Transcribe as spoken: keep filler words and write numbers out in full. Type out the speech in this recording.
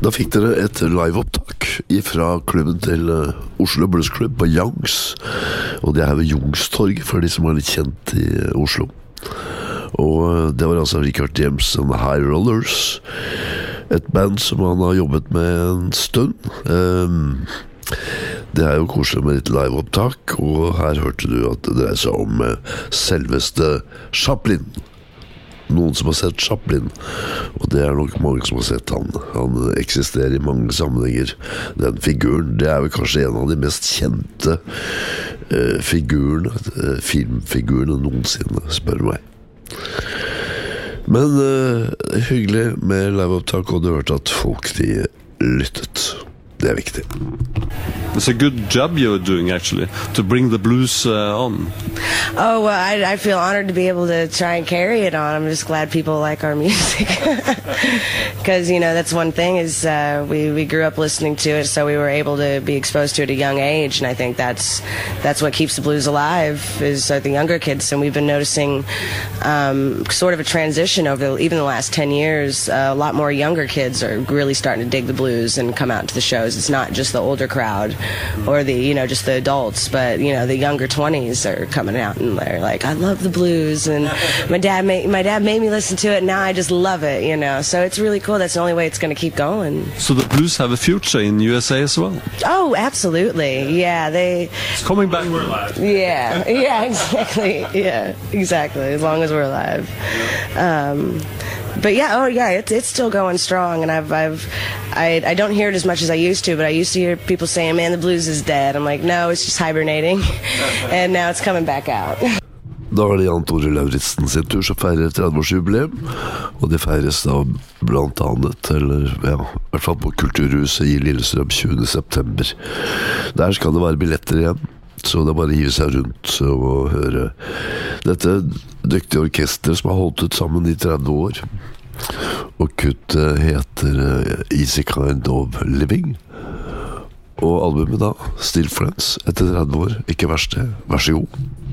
Da fikk dere et liveopptak fra klubben til Oslo Blues Club på Youngs. Og det er ved Youngstorg for de som er litt kjent i Oslo. Og det var altså Richard James and the High Rollers, et band som han har jobbet med en stund. um, Det er jo koselig med litt liveopptak, og her hørte du at det dreier seg om selveste Chaplin. Noen som har sett Chaplin, og det er nok mange som har sett han. Han eksisterer i mange sammenhenger. Den figuren, det er vel kanskje en av de mest kjente uh, figurene, uh, filmfigurene noensinne, spør du meg. Men uh, hyggelig med liveopptak, og du hørte at folk de lyttet. Det er viktig. It's a good job you're doing, actually, to bring the blues uh, on. Oh, well, I, I feel honored to be able to try and carry it on. I'm just glad people like our music. Because, you know, that's one thing is uh, we, we grew up listening to it, so we were able to be exposed to it at a young age, and I think that's that's what keeps the blues alive, is uh, the younger kids. And we've been noticing um, sort of a transition over even the last ten years. Uh, a lot more younger kids are really starting to dig the blues and come out to the shows. It's not just the older crowd or the, you know, just the adults, but, you know, the younger twenties are coming out and they're like, I love the blues, and my dad made, my dad made me listen to it, and now I just love it, you know, so it's really cool. That's the only way it's going to keep going. So the blues have a future in U S A as well? Oh, absolutely. Yeah, they... It's coming back. We're alive. Yeah, yeah, exactly. Yeah, exactly, as long as we're alive. Um... But yeah, oh yeah, it's it's still going strong, and I've I've I I don't hear it as much as I used to, but I used to hear people saying, "Man, the blues is dead." I'm like, no, it's just hibernating, and now it's coming back out. Da er det Jan Tore Lauritzen sin tur som feirer tretti-årsjubileum, og det feires da blant annet, eller ja, i hvert fall på Kulturhuset i Lillestrøm tjuende september. Der skal det være billetter igjen, så det er bare å hive seg rundt og høre dette dyktige orkester som har holdt ut sammen i tretti år. Og kuttet heter Easy Kind of Living, og albumet da, Still Friends, etter tretti år. Ikke verst det, vær så god.